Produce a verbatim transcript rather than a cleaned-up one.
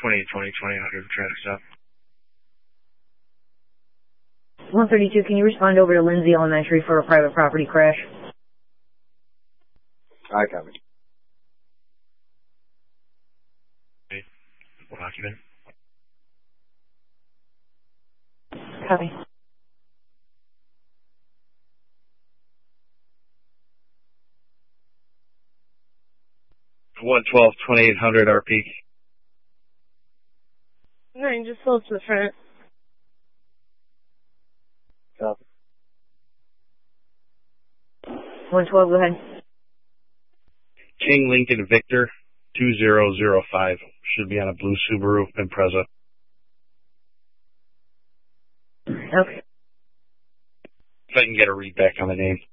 twenty twenty twenty hundred traffic stop. one thirty-two, can you respond over to Lindsay Elementary for a private property crash? I copy. What occupant? Copy. one twelve twenty-eight hundred R P. Nine, just hold to the front. Copy. one twelve, go ahead. King Lincoln Victor two zero zero five. Should be on a blue Subaru Impreza. Okay. If I can get a read back on the name.